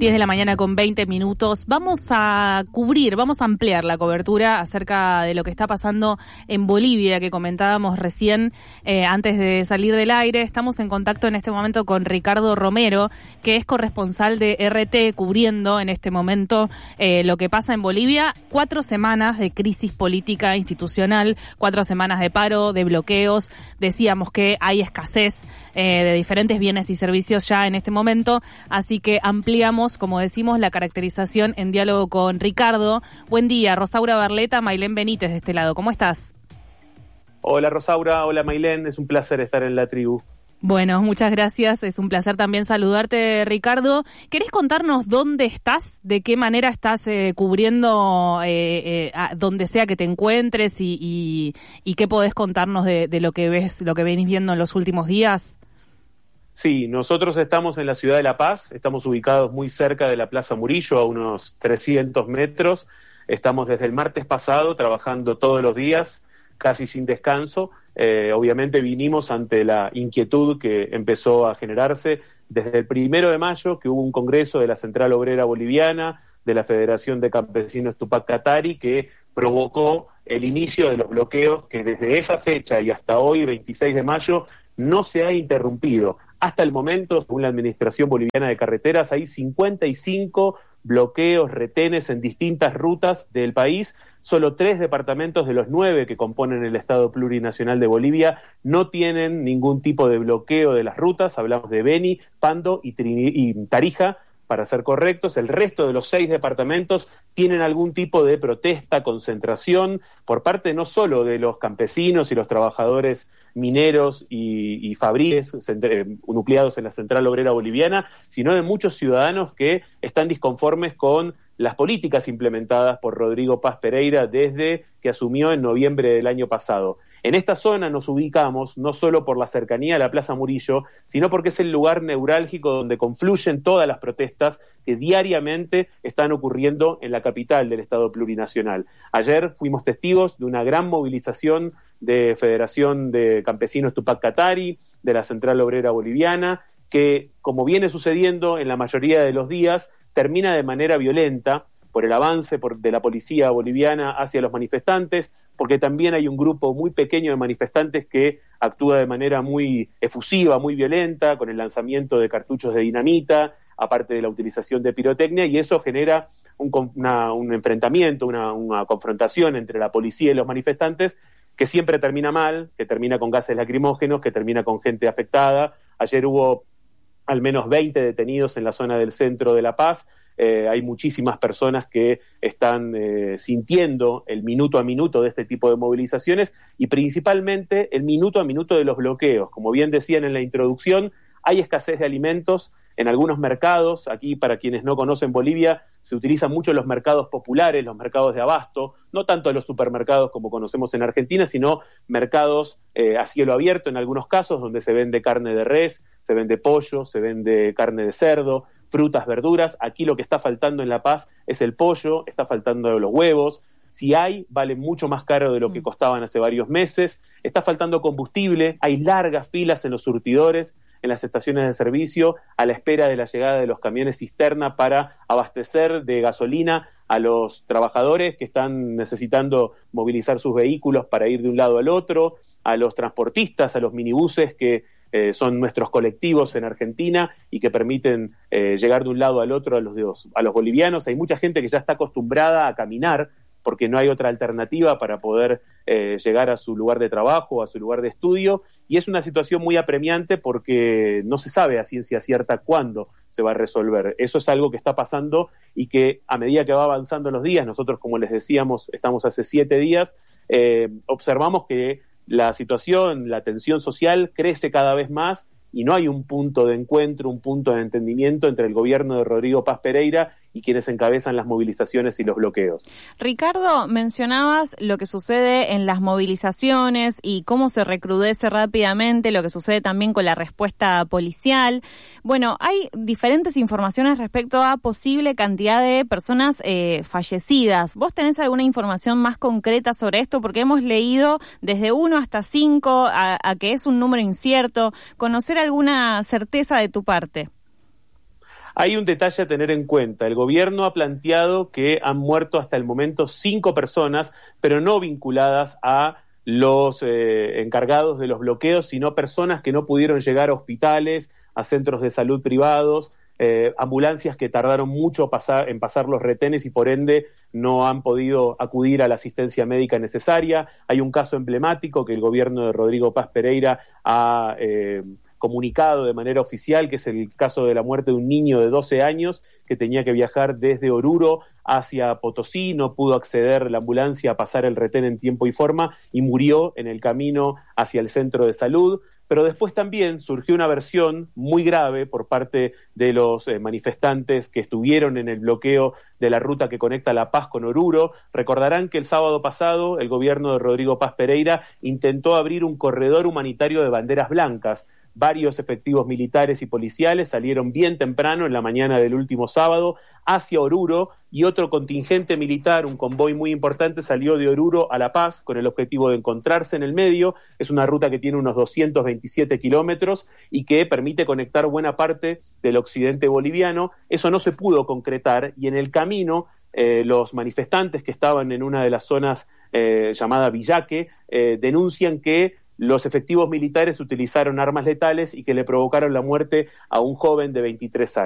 10 de la mañana con 20 minutos. Vamos a ampliar la cobertura acerca de lo que está pasando en Bolivia, que comentábamos recién antes de salir del aire. Estamos en contacto en este momento con Ricardo Romero, que es corresponsal de RT, cubriendo en este momento lo que pasa en Bolivia. 4 semanas de crisis política institucional, 4 semanas de paro, de bloqueos. Decíamos que hay escasez de diferentes bienes y servicios ya en este momento, así que ampliamos, como decimos, la caracterización en diálogo con Ricardo. Buen día, Rosaura Barleta, Mailén Benítez de este lado, ¿cómo estás? Hola Rosaura, hola Mailén, es un placer estar en la tribu. Bueno, muchas gracias, es un placer también saludarte, Ricardo. ¿Querés contarnos dónde estás, de qué manera estás cubriendo donde sea que te encuentres y qué podés contarnos de lo que ves, lo que venís viendo en los últimos días? Sí, nosotros estamos en la ciudad de La Paz, estamos ubicados muy cerca de la Plaza Murillo, a unos 300 metros. Estamos desde el martes pasado trabajando todos los días, casi sin descanso. Obviamente vinimos ante la inquietud que empezó a generarse desde el 1 de mayo, que hubo un congreso de la Central Obrera Boliviana, de la Federación de Campesinos Tupac Katari, que provocó el inicio de los bloqueos que desde esa fecha y hasta hoy, 26 de mayo, no se ha interrumpido. Hasta el momento, según la Administración Boliviana de Carreteras, hay 55 bloqueos, retenes en distintas rutas del país. Solo 3 departamentos de los 9 que componen el Estado Plurinacional de Bolivia no tienen ningún tipo de bloqueo de las rutas. Hablamos de Beni, Pando y Tarija, para ser correctos. El resto de los 6 departamentos tienen algún tipo de protesta, concentración, por parte no solo de los campesinos y los trabajadores mineros y fabriles nucleados en la Central Obrera Boliviana, sino de muchos ciudadanos que están disconformes con las políticas implementadas por Rodrigo Paz Pereira desde que asumió en noviembre del año pasado. En esta zona nos ubicamos no solo por la cercanía a la Plaza Murillo, sino porque es el lugar neurálgico donde confluyen todas las protestas que diariamente están ocurriendo en la capital del Estado Plurinacional. Ayer fuimos testigos de una gran movilización de Federación de Campesinos Tupac Katari, de la Central Obrera Boliviana, que, como viene sucediendo en la mayoría de los días, termina de manera violenta por el avance de la policía boliviana hacia los manifestantes, porque también hay un grupo muy pequeño de manifestantes que actúa de manera muy efusiva, muy violenta, con el lanzamiento de cartuchos de dinamita, aparte de la utilización de pirotecnia, y eso genera un enfrentamiento, una confrontación entre la policía y los manifestantes, que siempre termina mal, que termina con gases lacrimógenos, que termina con gente afectada. Ayer hubo al menos 20 detenidos en la zona del centro de La Paz. Hay muchísimas personas que están sintiendo el minuto a minuto de este tipo de movilizaciones y principalmente el minuto a minuto de los bloqueos. Como bien decían en la introducción, hay escasez de alimentos en algunos mercados. Aquí, para quienes no conocen Bolivia, se utilizan mucho los mercados populares, los mercados de abasto, no tanto los supermercados como conocemos en Argentina, sino mercados a cielo abierto en algunos casos, donde se vende carne de res, se vende pollo, se vende carne de cerdo, frutas, verduras. Aquí lo que está faltando en La Paz es el pollo, está faltando los huevos. Si hay, vale mucho más caro de lo que costaban hace varios meses. Está faltando combustible, hay largas filas en los surtidores, en las estaciones de servicio, a la espera de la llegada de los camiones cisterna para abastecer de gasolina a los trabajadores que están necesitando movilizar sus vehículos para ir de un lado al otro, a los transportistas, a los minibuses que son nuestros colectivos en Argentina y que permiten llegar de un lado al otro a los bolivianos. Hay mucha gente que ya está acostumbrada a caminar porque no hay otra alternativa para poder llegar a su lugar de trabajo, a su lugar de estudio, y es una situación muy apremiante porque no se sabe a ciencia cierta cuándo se va a resolver. Eso es algo que está pasando y que a medida que va avanzando los días, nosotros, como les decíamos, estamos hace 7 días, observamos que la situación, la tensión social crece cada vez más y no hay un punto de encuentro, un punto de entendimiento entre el gobierno de Rodrigo Paz Pereira y quienes encabezan las movilizaciones y los bloqueos. Ricardo, mencionabas lo que sucede en las movilizaciones y cómo se recrudece rápidamente, lo que sucede también con la respuesta policial. Bueno, hay diferentes informaciones respecto a posible cantidad de personas fallecidas. ¿Vos tenés alguna información más concreta sobre esto? Porque hemos leído desde 1 hasta 5 a que es un número incierto. ¿Conocer alguna certeza de tu parte? Hay un detalle a tener en cuenta. El gobierno ha planteado que han muerto hasta el momento 5 personas, pero no vinculadas a los encargados de los bloqueos, sino personas que no pudieron llegar a hospitales, a centros de salud privados, ambulancias que tardaron mucho en pasar los retenes y por ende no han podido acudir a la asistencia médica necesaria. Hay un caso emblemático que el gobierno de Rodrigo Paz Pereira ha comunicado de manera oficial, que es el caso de la muerte de un niño de 12 años que tenía que viajar desde Oruro hacia Potosí, no pudo acceder la ambulancia a pasar el retén en tiempo y forma y murió en el camino hacia el centro de salud. Pero después también surgió una versión muy grave por parte de los manifestantes que estuvieron en el bloqueo de la ruta que conecta La Paz con Oruro. Recordarán que el sábado pasado el gobierno de Rodrigo Paz Pereira intentó abrir un corredor humanitario de banderas blancas. Varios efectivos militares y policiales salieron bien temprano en la mañana del último sábado hacia Oruro y otro contingente militar, un convoy muy importante, salió de Oruro a La Paz con el objetivo de encontrarse en el medio. Es una ruta que tiene unos 227 kilómetros y que permite conectar buena parte del occidente boliviano. Eso no se pudo concretar y en el camino los manifestantes que estaban en una de las zonas llamada Villaque denuncian que los efectivos militares utilizaron armas letales y que le provocaron la muerte a un joven de 23 años.